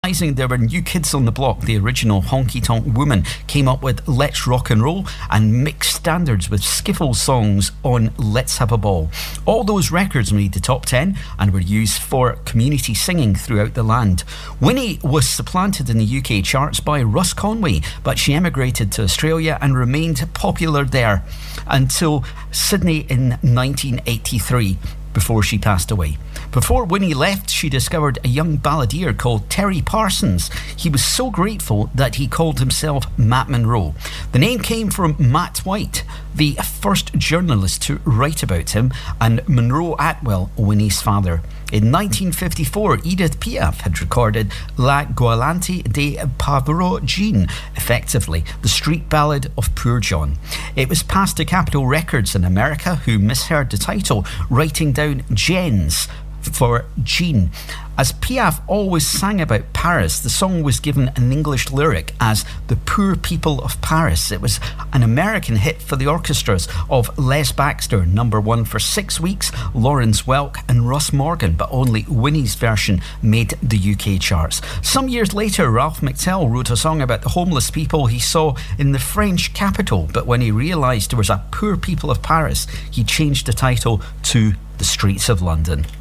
There were New Kids on the Block. The original Honky Tonk Woman came up with Let's Rock and Roll and mixed standards with skiffle songs on Let's Have a Ball. All those records made the top 10 and were used for community singing throughout the land. Winnie was supplanted in the UK charts by Russ Conway, but she emigrated to Australia and remained popular there until Sydney in 1983. Before she passed away. Before Winnie left, she discovered a young balladeer called Terry Parsons. He was so grateful that he called himself Matt Monro. The name came from Matt White, the first journalist to write about him, and Monro Atwell, Winnie's father. In 1954, Edith Piaf had recorded La Goalante de Pauvre Jean, effectively the street ballad of Poor John. It was passed to Capitol Records in America, who misheard the title, writing down Jens for Jean. As Piaf always sang about Paris, the song was given an English lyric as The Poor People of Paris. It was an American hit for the orchestras of Les Baxter, #1 for 6 weeks, Lawrence Welk and Russ Morgan, but only Winnie's version made the UK charts. Some years later, Ralph McTell wrote a song about the homeless people he saw in the French capital, but when he realised there was a Poor People of Paris, he changed the title to The Streets of London.